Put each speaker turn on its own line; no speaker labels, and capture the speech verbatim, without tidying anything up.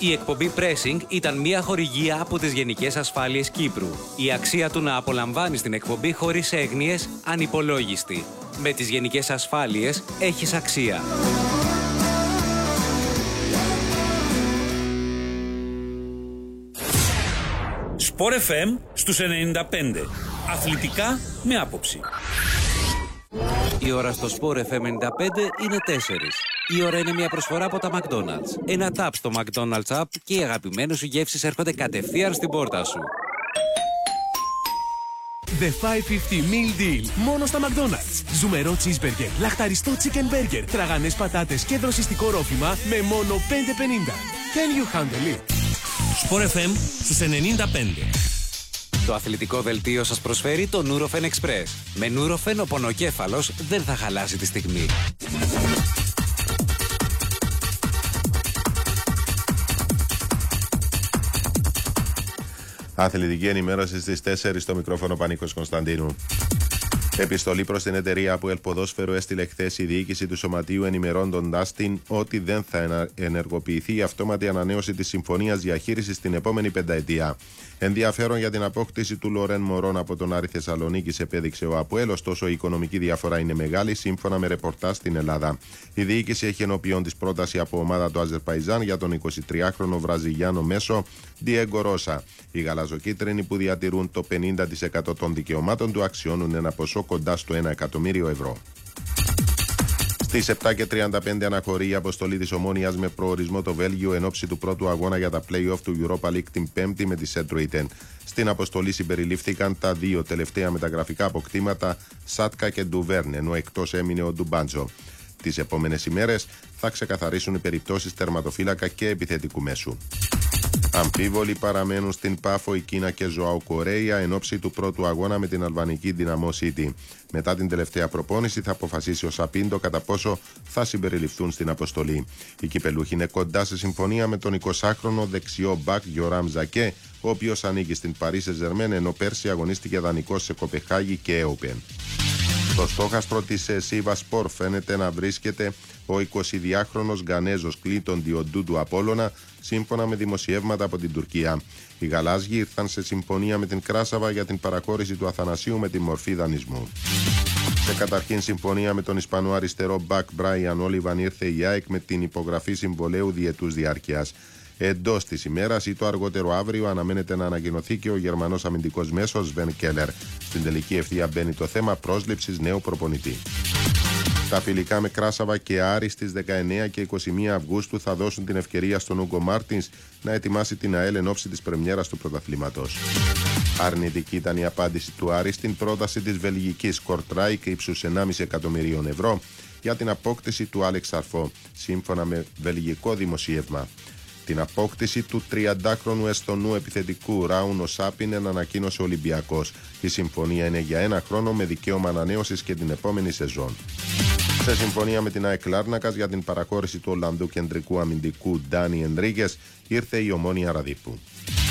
Η εκπομπή Pressing ήταν μια χορηγία από τις Γενικές Ασφάλειες Κύπρου. Η αξία του να απολαμβάνεις την εκπομπή χωρίς έγνοιες ανυπολόγιστη. Με τις Γενικές Ασφάλειες έχεις αξία.
Σπορ εφ εμ στους ενενήντα πέντε. Αθλητικά με άποψη.
Η ώρα στο Sport εφ εμ ενενήντα πέντε είναι τέσσερις. Η ώρα είναι μια προσφορά από τα McDonald's. Ένα tap στο McDonald's app και οι αγαπημένες σου γεύσεις έρχονται κατευθείαν στην πόρτα σου.
The πεντακόσια πενήντα Meal Deal. Μόνο στα McDonald's. Ζουμερό cheeseburger, λαχταριστό chicken burger, τραγανές πατάτες και δροσιστικό ρόφημα με μόνο πέντε πενήντα. Can you handle it?
Σπορ εφ εμ στους ενενήντα πέντε.
Το αθλητικό δελτίο σας προσφέρει το Nurofen Express. Με Nurofen ο πονοκέφαλος δεν θα χαλάσει τη στιγμή.
Αθλητική ενημέρωση στις τέσσερις στο μικρόφωνο Πανίκος Κωνσταντίνου. Επιστολή προς την εταιρεία που Ελποδόσφαιρο έστειλε χθες η διοίκηση του Σωματείου, ενημερώνοντας την ότι δεν θα ενεργοποιηθεί η αυτόματη ανανέωση της συμφωνίας διαχείρισης την επόμενη πενταετία. Ενδιαφέρον για την απόκτηση του Λορέν Μωρόν από τον Άρη Θεσσαλονίκης επέδειξε ο ΑΠΟΕΛ, ωστόσο η οικονομική διαφορά είναι μεγάλη, σύμφωνα με ρεπορτάζ στην Ελλάδα. Η διοίκηση έχει ενώπιον της πρόταση από ομάδα του Αζερπαϊτζάν για τον εικοσιτριάχρονο Βραζιλιάνο μέσο Διέγκο Ρώσα. Οι γαλαζοκίτρινοι, που διατηρούν το πενήντα τοις εκατό των δικαιωμάτων του, αξιώνουν ένα ποσό κοντά στο ένα εκατομμύριο ευρώ. Στις επτά και τριάντα πέντε αναχωρεί η αποστολή της Ομόνοιας με προορισμό το Βέλγιο εν ώψη του πρώτου αγώνα για τα play-off του Europa League την Πέμπτη με τη Σέντροιτεν. Στην αποστολή συμπεριλήφθηκαν τα δύο τελευταία μεταγραφικά αποκτήματα Σάτκα και Ντουβέρν, ενώ εκτός έμεινε ο Ντουμπάντζο. Τις επόμενες ημέρες θα ξεκαθαρίσουν οι περιπτώσεις τερματοφύλακα και επιθετικού μέσου. Αμφίβολοι παραμένουν στην Πάφο η Κίνα και Ζωάου Κορέια εν ώψη του πρώτου αγώνα με την αλβανική Δυναμό City. Μετά την τελευταία προπόνηση θα αποφασίσει ο Σαπίντο κατά πόσο θα συμπεριληφθούν στην αποστολή. Οι κυπελούχοι είναι κοντά σε συμφωνία με τον εικοσάχρονο δεξιό μπακ Γιοράμ Ζακέ, ο οποίος ανήκει στην Paris Saint-Germain, ενώ πέρσι αγωνίστηκε δανεικός σε Κοπεχάγη και Έοπεν. Στο στόχαστρο της Σίβα Σπορ φαίνεται να βρίσκεται ο εικοσιδυάχρονος Γκανέζος Κλίτον Διοντού του Απόλλωνα, σύμφωνα με δημοσιεύματα από την Τουρκία. Οι Γαλάζιοι ήρθαν σε συμφωνία με την Κράσαβα για την παραχώρηση του Αθανασίου με τη μορφή δανεισμού. Σε καταρχήν συμφωνία με τον Ισπανό αριστερό μπακ Μπράιαν Όλιβαν ήρθε η ΑΕΚ με την υπογραφή συμβολαίου διετούς διάρκειας. Εντός της ημέρας ή το αργότερο αύριο αναμένεται να ανακοινωθεί και ο Γερμανός αμυντικός μέσος Σβεν Κέλλερ. Στην τελική ευθεία μπαίνει το θέμα πρόσληψης νέου προπονητή. Τα φιλικά με Κράσαβα και Άρη στις δεκαεννέα και είκοσι μία Αυγούστου θα δώσουν την ευκαιρία στον Ούγκο Μάρτινς να ετοιμάσει την ΑΕΛ εν ώψη της πρεμιέρας του πρωταθλήματος. Αρνητική ήταν η απάντηση του Άρη στην πρόταση της βελγικής Κορτράικ ύψους ενάμιση εκατομμυρίων ευρώ για την απόκτηση του Άλεξ Αρφό, σύμφωνα με βελγικό δημοσίευμα. Την απόκτηση του τριαντάχρονου Εσθονού επιθετικού Ράουνο Σάπινεν ανακοίνωσε ο Ολυμπιακός. Η συμφωνία είναι για ένα χρόνο με δικαίωμα ανανέωσης και την επόμενη σεζόν. Σε συμφωνία με την ΑΕΚ Λάρνακας για την παραχώρηση του Ολλανδού κεντρικού αμυντικού Ντάνι Ενρίγκες ήρθε η Ομόνοια Ραδίππου.